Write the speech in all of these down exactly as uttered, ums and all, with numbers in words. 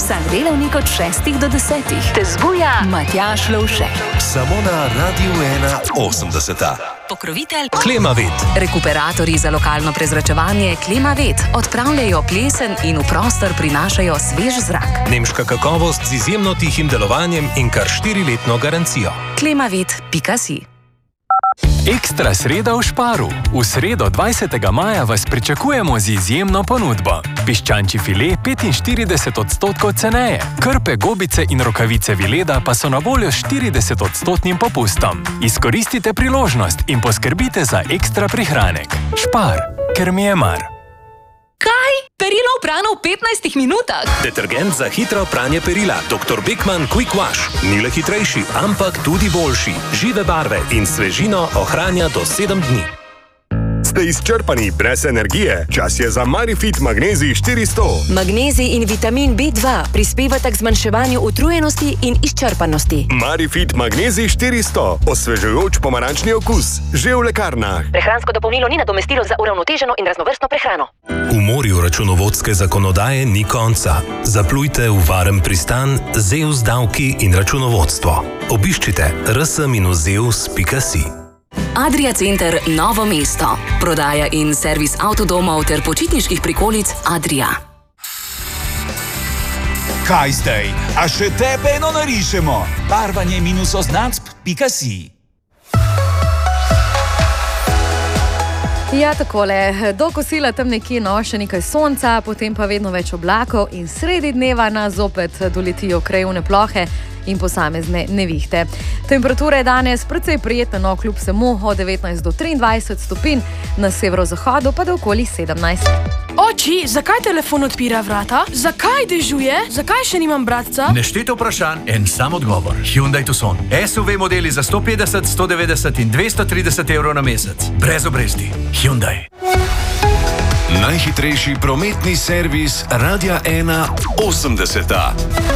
Vsak delavnik od šestih do desetih te zbuja Matjaž Lovšek. Samo na Radiu ena osemdeseta. Pokrovitelj Klimavet. Rekuperatorji za lokalno prezračevanje Klimavet odpravljajo plesen in v prostor prinašajo svež zrak. Nemška kakovost z izjemno tihim delovanjem in kar štiriletno garancijo. klimavet pika si. Ekstra sreda v Šparu. V sredo dvajsetega maja vas pričakujemo z izjemno ponudbo. Piščančji file petinštirideset odstotkov ceneje. Krpe, gobice in rokavice Vileda pa so na voljo s štirideset odstotnim popustom. Izkoristite priložnost in poskrbite za ekstra prihranek. Špar, ker mi je mar. Kaj? Perilo oprano v petnajstih minutah? Detergent za hitro pranje perila doktor Beckman Quick Wash. Ni le hitrejši, ampak tudi boljši. Žive barve in svežino ohranja do sedem dni. Ste izčrpani brez energije? Čas je za Marifit Magnezij štiristo. Magnezij in vitamin B dva prispevata k zmanjševanju utrujenosti in izčrpanosti. Marifit Magnezij štiristo. Osvežujoč pomarančni okus. Že v lekarnah. Prehransko dopolnilo ni nadomestilo za uravnoteženo in raznovrstno prehrano. V morju računovodske zakonodaje ni konca. Zaplujte v varen pristan Zeus davki in računovodstvo. Obiščite r s minus zeus pika si. Adria Center Novo mesto. Prodaja in servis avtodomov ter počitniških prikolic Adria. Kaj zdaj? A še tebe eno narišemo? Barvanje minus oznacb pika si. Ja, takole, do kosila tam nekje no, še nekaj sonca, potem pa vedno več oblakov in sredi dneva nas zopet doletijo krajevne plohe in posamezne nevihte. Temperatura je danes precej prijetna, no, kljub vsemu od devetnajst do triindvajset stopinj, na severozahodu pa do okoli sedemnajst. Oči, zakaj telefon odpira vrata? Zakaj dežuje? Zakaj še nimam bratca? Nešteto vprašanj, en sam odgovor. Hyundai Tucson. S U V modeli za sto petdeset, sto devetdeset in dvesto trideset evrov na mesec. Brez obresti. Hyundai. Najhitrejši prometni servis Radia ena osemdeseta.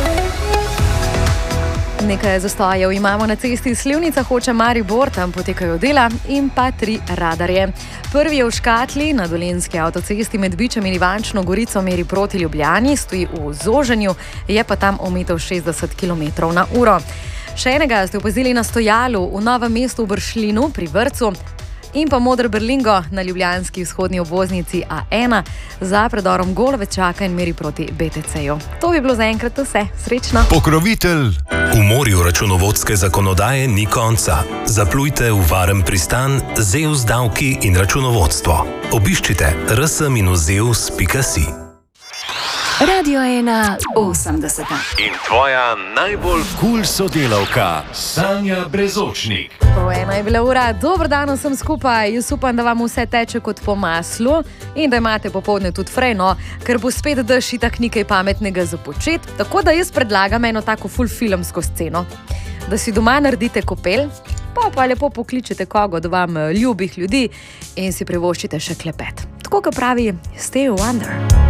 Nekaj zastojev imamo na cesti Slivnica Hoče-Maribor, tam potekajo dela in pa tri radarje. Prvi je v Škatli na dolenjski avtocesti med Bičem in Ivančno Gorico meri proti Ljubljani, stoji v zoženju, je pa tam omejitev šestdeset kilometrov na uro. Še enega ste opazili na stojalu v Novem mestu v Bršljinu pri vrtcu in pa Moder Berlingo na ljubljanski vzhodni obvoznici A ena za predorom Golovečaka in meri proti B T C-ju. To bi bilo zaenkrat vse. Srečno! Pokrovitelj. V morju računovodske zakonodaje ni konca. Zaplujte v varen pristan Zeus davki in računovodstvo. Obiščite r s minus zeus pika si. Radio ena osemdeseta. In tvoja najbolj kul sodelavka Sanja Brezočnik. To ena je bila ura. Dober dan vsem skupaj. Jaz upam, da vam vse teče kot po maslu in da imate popoldne tudi frejno, ker bo spet dež itak nekaj pametnega za počet. Tako da jaz predlagam eno tako ful filmsko sceno. Da si doma naredite kopel, pa pa lepo pokličete koga od vam ljubih ljudi in si privoščite še klepet. Tako kot pravi Stevie Wonder.